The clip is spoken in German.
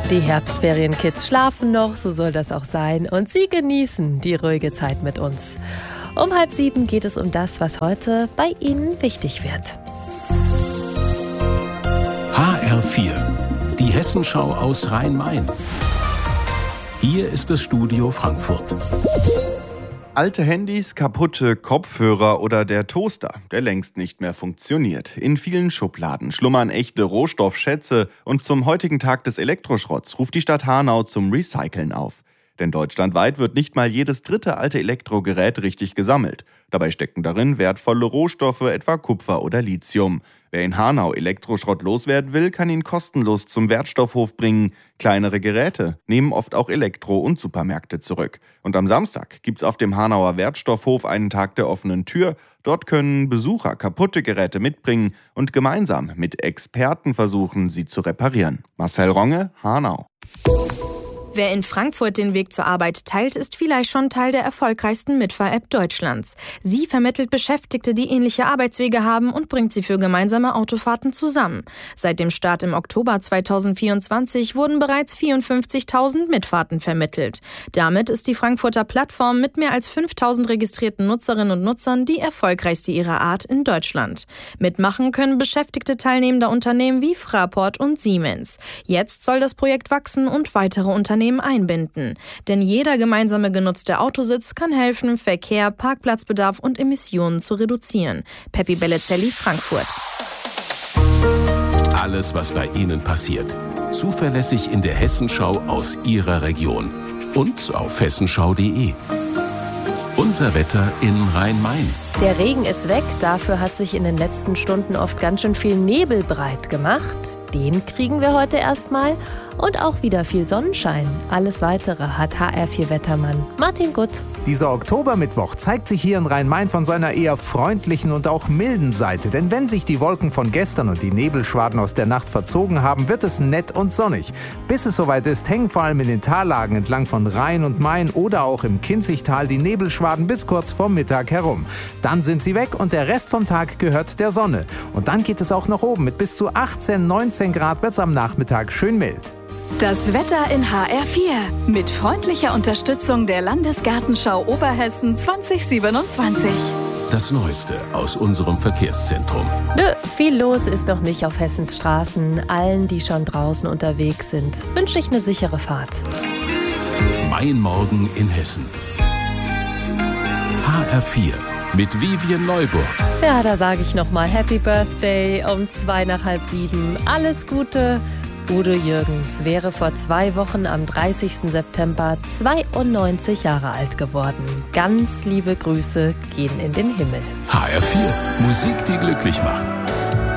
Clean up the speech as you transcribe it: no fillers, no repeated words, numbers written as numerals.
Die Herbstferienkids schlafen noch, so soll das auch sein. Und sie genießen die ruhige Zeit mit uns. Um 6:30 geht es um das, was heute bei Ihnen wichtig wird. HR4, die Hessenschau aus Rhein-Main. Hier ist das Studio Frankfurt. Alte Handys, kaputte Kopfhörer oder der Toaster, der längst nicht mehr funktioniert. In vielen Schubladen schlummern echte Rohstoffschätze und zum heutigen Tag des Elektroschrotts ruft die Stadt Hanau zum Recyceln auf. Denn deutschlandweit wird nicht mal jedes dritte alte Elektrogerät richtig gesammelt. Dabei stecken darin wertvolle Rohstoffe, etwa Kupfer oder Lithium. Wer in Hanau Elektroschrott loswerden will, kann ihn kostenlos zum Wertstoffhof bringen. Kleinere Geräte nehmen oft auch Elektro- und Supermärkte zurück. Und am Samstag gibt's auf dem Hanauer Wertstoffhof einen Tag der offenen Tür. Dort können Besucher kaputte Geräte mitbringen und gemeinsam mit Experten versuchen, sie zu reparieren. Marcel Ronge, Hanau. Wer in Frankfurt den Weg zur Arbeit teilt, ist vielleicht schon Teil der erfolgreichsten Mitfahr-App Deutschlands. Sie vermittelt Beschäftigte, die ähnliche Arbeitswege haben und bringt sie für gemeinsame Autofahrten zusammen. Seit dem Start im Oktober 2024 wurden bereits 54.000 Mitfahrten vermittelt. Damit ist die Frankfurter Plattform mit mehr als 5.000 registrierten Nutzerinnen und Nutzern die erfolgreichste ihrer Art in Deutschland. Mitmachen können Beschäftigte teilnehmender Unternehmen wie Fraport und Siemens. Jetzt soll das Projekt wachsen und weitere Unternehmen einbinden. Denn jeder gemeinsame genutzte Autositz kann helfen, Verkehr, Parkplatzbedarf und Emissionen zu reduzieren. Peppi Bellezelli, Frankfurt. Alles, was bei Ihnen passiert. Zuverlässig in der Hessenschau aus Ihrer Region. Und auf hessenschau.de. Unser Wetter in Rhein-Main. Der Regen ist weg, dafür hat sich in den letzten Stunden oft ganz schön viel Nebel breit gemacht. Den kriegen wir heute erstmal. Und auch wieder viel Sonnenschein. Alles Weitere hat HR4-Wettermann Martin Gutt. Dieser Oktobermittwoch zeigt sich hier in Rhein-Main von seiner eher freundlichen und auch milden Seite. Denn wenn sich die Wolken von gestern und die Nebelschwaden aus der Nacht verzogen haben, wird es nett und sonnig. Bis es soweit ist, hängen vor allem in den Tallagen entlang von Rhein und Main oder auch im Kinzigtal die Nebelschwaden bis kurz vor Mittag herum. Dann sind sie weg und der Rest vom Tag gehört der Sonne. Und dann geht es auch nach oben. Mit bis zu 18, 19 Grad wird es am Nachmittag schön mild. Das Wetter in HR4 mit freundlicher Unterstützung der Landesgartenschau Oberhessen 2027. Das Neueste aus unserem Verkehrszentrum. Viel los ist noch nicht auf Hessens Straßen. Allen, die schon draußen unterwegs sind, wünsche ich eine sichere Fahrt. Mein Morgen in Hessen. HR4 mit Vivian Neuburg. Ja, da sage ich nochmal Happy Birthday um 6:45. Alles Gute. Udo Jürgens wäre vor 2 Wochen am 30. September 92 Jahre alt geworden. Ganz liebe Grüße gehen in den Himmel. HR4, Musik, die glücklich macht.